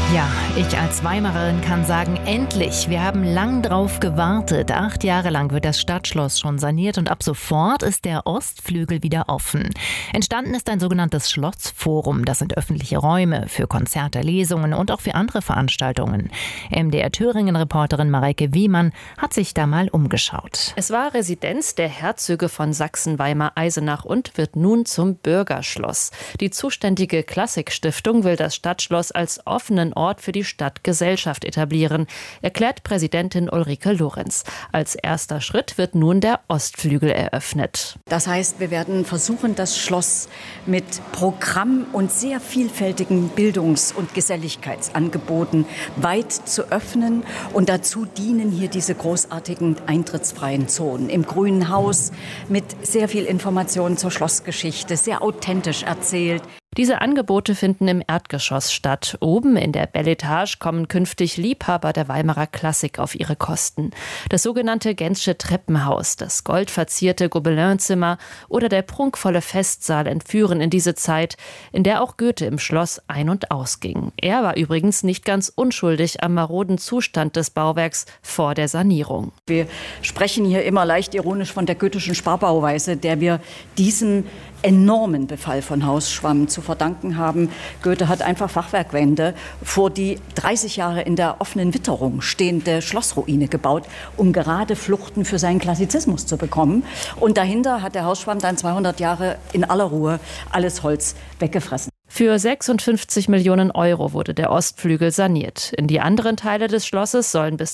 Ja, ich als Weimarerin kann sagen, endlich. Wir haben lang drauf gewartet. 8 Jahre lang wird das Stadtschloss schon saniert und ab sofort ist der Ostflügel wieder offen. Entstanden ist ein sogenanntes Schlossforum. Das sind öffentliche Räume für Konzerte, Lesungen und auch für andere Veranstaltungen. MDR-Thüringen-Reporterin Mareike Wiemann hat sich da mal umgeschaut. Es war Residenz der Herzöge von Sachsen-Weimar-Eisenach und wird nun zum Bürgerschloss. Die zuständige Klassik-Stiftung will das Stadtschloss als offenen Ort für die Stadtgesellschaft etablieren, erklärt Präsidentin Ulrike Lorenz. Als erster Schritt wird nun der Ostflügel eröffnet. Das heißt, wir werden versuchen, das Schloss mit Programm und sehr vielfältigen Bildungs- und Geselligkeitsangeboten weit zu öffnen. Und dazu dienen hier diese großartigen eintrittsfreien Zonen im Grünen Haus mit sehr viel Information zur Schlossgeschichte, sehr authentisch erzählt. Diese Angebote finden im Erdgeschoss statt. Oben in der Belle Etage kommen künftig Liebhaber der Weimarer Klassik auf ihre Kosten. Das sogenannte Gentzsche Treppenhaus, das goldverzierte Gobelinzimmer oder der prunkvolle Festsaal entführen in diese Zeit, in der auch Goethe im Schloss ein- und ausging. Er war übrigens nicht ganz unschuldig am maroden Zustand des Bauwerks vor der Sanierung. Wir sprechen hier immer leicht ironisch von der goethischen Sparbauweise, der wir diesen enormen Befall von Hausschwamm zu verdanken haben. Goethe hat einfach Fachwerkwände vor die 30 Jahre in der offenen Witterung stehende Schlossruine gebaut, um gerade Fluchten für seinen Klassizismus zu bekommen. Und dahinter hat der Hausschwamm dann 200 Jahre in aller Ruhe alles Holz weggefressen. Für 56 Millionen Euro wurde der Ostflügel saniert. In die anderen Teile des Schlosses sollen bis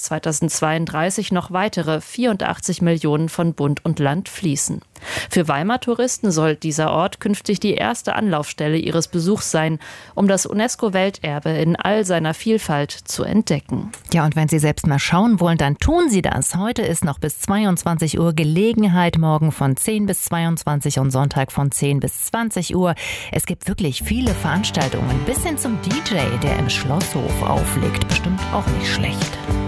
2032 noch weitere 84 Millionen von Bund und Land fließen. Für Weimar-Touristen soll dieser Ort künftig die erste Anlaufstelle ihres Besuchs sein, um das UNESCO-Welterbe in all seiner Vielfalt zu entdecken. Ja, und wenn Sie selbst mal schauen wollen, dann tun Sie das. Heute ist noch bis 22 Uhr Gelegenheit, morgen von 10 bis 22 und Sonntag von 10 bis 20 Uhr. Es gibt wirklich viele Veranstaltungen, bis hin zum DJ, der im Schlosshof auflegt. Bestimmt auch nicht schlecht.